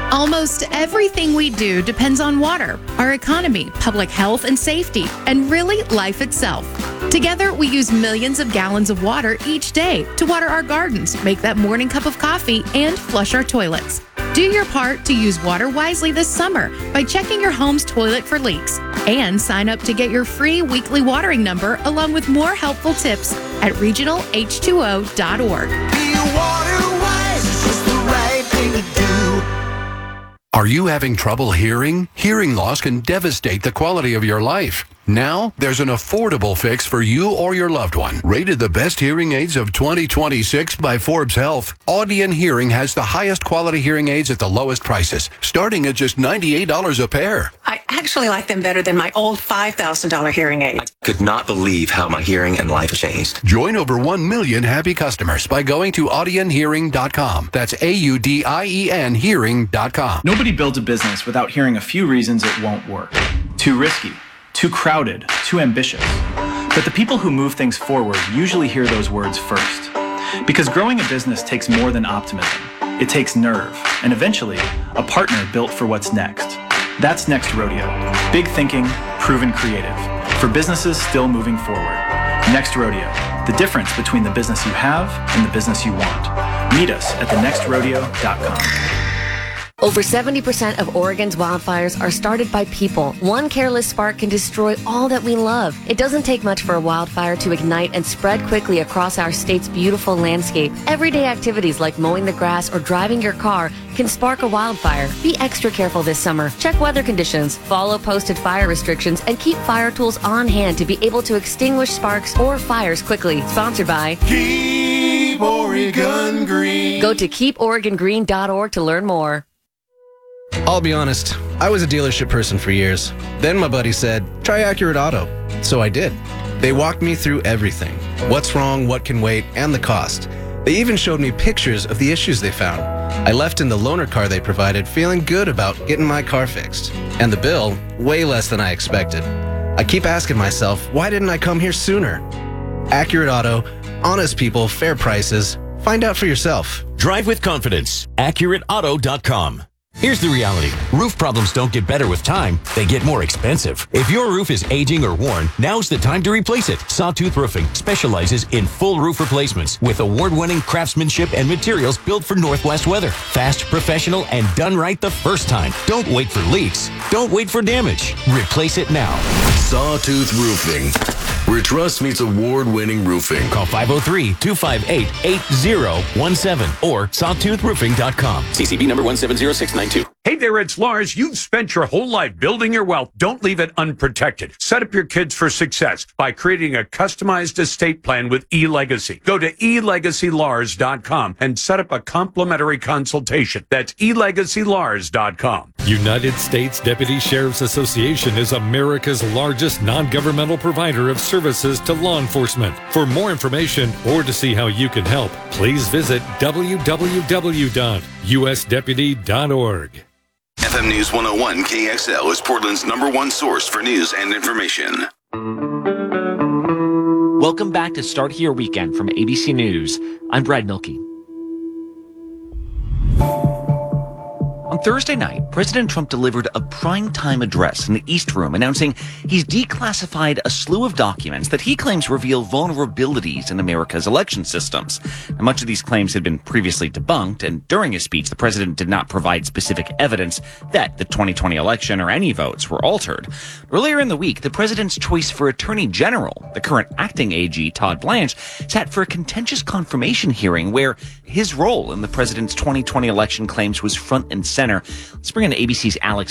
Almost everything we do depends on water, our economy, public health and safety, and really life itself. Together, we use millions of gallons of water each day to water our gardens, make that morning cup of coffee, and flush our toilets. Do your part to use water wisely this summer by checking your home's toilet for leaks. And sign up to get your free weekly watering number along with more helpful tips at regionalh2o.org. Be water wise, it's just the right thing to do. Are you having trouble hearing? Hearing loss can devastate the quality of your life. Now, there's an affordable fix for you or your loved one. Rated the best hearing aids of 2026 by Forbes Health, Audion Hearing has the highest quality hearing aids at the lowest prices, starting at just $98 a pair. I actually like them better than my old $5,000 hearing aid. I could not believe how my hearing and life changed. Join over 1 million happy customers by going to audionhearing.com. That's AUDIEN hearing.com. Nobody builds a business without hearing a few reasons it won't work. Too risky, too crowded, too ambitious. But the people who move things forward usually hear those words first. Because growing a business takes more than optimism. It takes nerve, and eventually, a partner built for what's next. That's Next Rodeo. Big thinking, proven creative. For businesses still moving forward. Next Rodeo. The difference between the business you have and the business you want. Meet us at thenextrodeo.com. Over 70% of Oregon's wildfires are started by people. One careless spark can destroy all that we love. It doesn't take much for a wildfire to ignite and spread quickly across our state's beautiful landscape. Everyday activities like mowing the grass or driving your car can spark a wildfire. Be extra careful this summer. Check weather conditions, follow posted fire restrictions, and keep fire tools on hand to be able to extinguish sparks or fires quickly. Sponsored by Keep Oregon Green. Go to keeporegongreen.org to learn more. I'll be honest, I was a dealership person for years. Then my buddy said, try Accurate Auto. So I did. They walked me through everything. What's wrong, what can wait, and the cost. They even showed me pictures of the issues they found. I left in the loaner car they provided feeling good about getting my car fixed. And the bill, way less than I expected. I keep asking myself, why didn't I come here sooner? Accurate Auto, honest people, fair prices. Find out for yourself. Drive with confidence. AccurateAuto.com. Here's the reality. Roof problems don't get better with time. They get more expensive. If your roof is aging or worn, now's the time to replace it. Sawtooth Roofing specializes in full roof replacements with award-winning craftsmanship and materials built for Northwest weather. Fast, professional, and done right the first time. Don't wait for leaks. Don't wait for damage. Replace it now. Sawtooth Roofing, where trust meets award-winning roofing. Call 503-258-8017 or sawtoothroofing.com. CCB number 170692. Hey there, it's Lars. You've spent your whole life building your wealth. Don't leave it unprotected. Set up your kids for success by creating a customized estate plan with eLegacy. Go to elegacylars.com and set up a complimentary consultation. That's elegacylars.com. United States Deputy Sheriff's Association is America's largest non-governmental provider of services to law enforcement. For more information or to see how you can help, please visit www.usdeputy.org. FM News 101 KXL is Portland's #1 source for news and information. Welcome back to Start Here Weekend from ABC News. I'm Brad Milkey. On Thursday night, President Trump delivered a primetime address in the East Room announcing he's declassified a slew of documents that he claims reveal vulnerabilities in America's election systems. Now, much of these claims had been previously debunked, and during his speech, the president did not provide specific evidence that the 2020 election or any votes were altered. Earlier in the week, the president's choice for Attorney General, the current acting AG, Todd Blanche, sat for a contentious confirmation hearing where his role in the president's 2020 election claims was front and center. Let's bring in ABC's Alex